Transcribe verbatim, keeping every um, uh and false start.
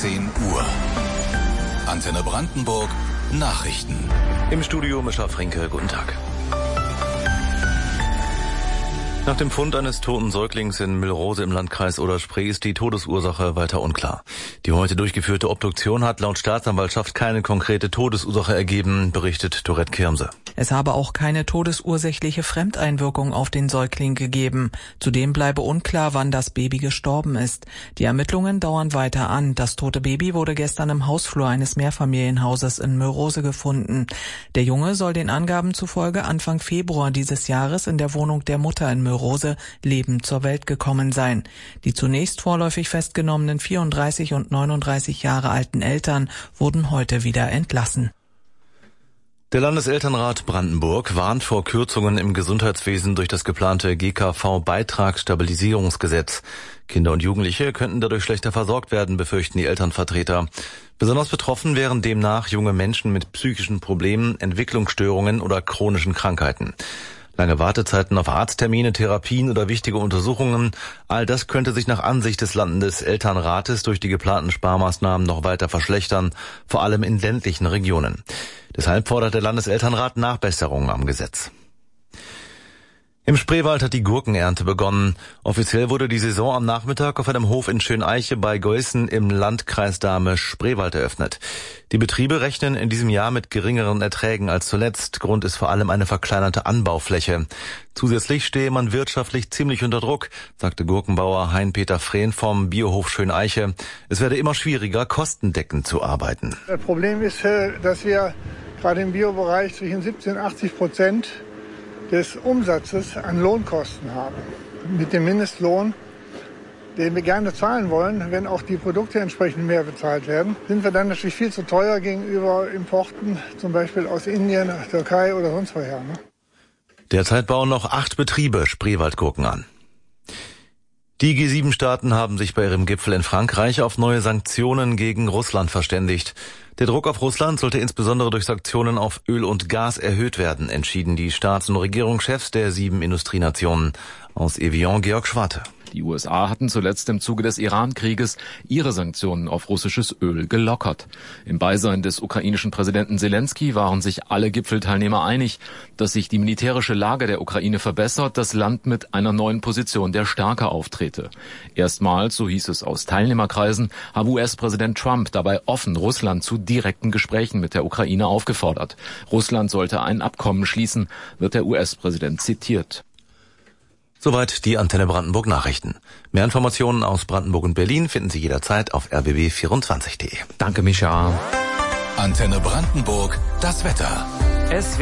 zehn Uhr. Antenne Brandenburg Nachrichten. Im Studio Mischa Frinke, guten Tag. Nach dem Fund eines toten Säuglings in Müllrose im Landkreis Oder-Spree ist die Todesursache weiter unklar. Die heute durchgeführte Obduktion hat laut Staatsanwaltschaft keine konkrete Todesursache ergeben, berichtet Dorette Kirmse. Es habe auch keine todesursächliche Fremdeinwirkung auf den Säugling gegeben. Zudem bleibe unklar, wann das Baby gestorben ist. Die Ermittlungen dauern weiter an. Das tote Baby wurde gestern im Hausflur eines Mehrfamilienhauses in Müllrose gefunden. Der Junge soll den Angaben zufolge Anfang Februar dieses Jahres in der Wohnung der Mutter in Müllrose Rose lebend zur Welt gekommen sein. Die zunächst vorläufig festgenommenen vierunddreißig und neununddreißig Jahre alten Eltern wurden heute wieder entlassen. Der Landeselternrat Brandenburg warnt vor Kürzungen im Gesundheitswesen durch das geplante G K V-Beitragsstabilisierungsgesetz. Kinder und Jugendliche könnten dadurch schlechter versorgt werden, befürchten die Elternvertreter. Besonders betroffen wären demnach junge Menschen mit psychischen Problemen, Entwicklungsstörungen oder chronischen Krankheiten. Lange Wartezeiten auf Arzttermine, Therapien oder wichtige Untersuchungen, all das könnte sich nach Ansicht des Landeselternrates durch die geplanten Sparmaßnahmen noch weiter verschlechtern, vor allem in ländlichen Regionen. Deshalb fordert der Landeselternrat Nachbesserungen am Gesetz. Im Spreewald hat die Gurkenernte begonnen. Offiziell wurde die Saison am Nachmittag auf einem Hof in Schöneiche bei Geußen im Landkreis Dahme-Spreewald eröffnet. Die Betriebe rechnen in diesem Jahr mit geringeren Erträgen als zuletzt. Grund ist vor allem eine verkleinerte Anbaufläche. Zusätzlich stehe man wirtschaftlich ziemlich unter Druck, sagte Gurkenbauer Hein-Peter Frehn vom Biohof Schöneiche. Es werde immer schwieriger, kostendeckend zu arbeiten. Das Problem ist, dass wir gerade im Biobereich zwischen siebzig und achtzig Prozent des Umsatzes an Lohnkosten haben. Mit dem Mindestlohn, den wir gerne zahlen wollen, wenn auch die Produkte entsprechend mehr bezahlt werden, sind wir dann natürlich viel zu teuer gegenüber Importen, zum Beispiel aus Indien, Türkei oder sonst woher. Ne? Derzeit bauen noch acht Betriebe Spreewaldgurken an. Die G sieben Staaten haben sich bei ihrem Gipfel in Frankreich auf neue Sanktionen gegen Russland verständigt. Der Druck auf Russland sollte insbesondere durch Sanktionen auf Öl und Gas erhöht werden, entschieden die Staats- und Regierungschefs der sieben Industrienationen. Aus Evian, Georg Schwarte. Die U S A hatten zuletzt im Zuge des Iran-Krieges ihre Sanktionen auf russisches Öl gelockert. Im Beisein des ukrainischen Präsidenten Zelensky waren sich alle Gipfelteilnehmer einig, dass sich die militärische Lage der Ukraine verbessert, das Land mit einer neuen Position der Stärke auftrete. Erstmals, so hieß es aus Teilnehmerkreisen, habe U S-Präsident Trump dabei offen Russland zu direkten Gesprächen mit der Ukraine aufgefordert. Russland sollte ein Abkommen schließen, wird der U S-Präsident zitiert. Soweit die Antenne Brandenburg Nachrichten. Mehr Informationen aus Brandenburg und Berlin finden Sie jederzeit auf r b b vierundzwanzig punkt d e. Danke, Mischa. Antenne Brandenburg, das Wetter. Es